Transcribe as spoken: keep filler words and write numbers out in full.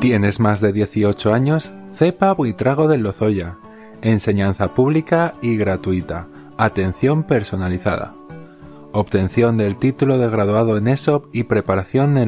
¿Tienes más de dieciocho años? Cepa Buitrago del Lozoya. Enseñanza pública y gratuita. Atención personalizada. Obtención del título de graduado en E S O P y preparación en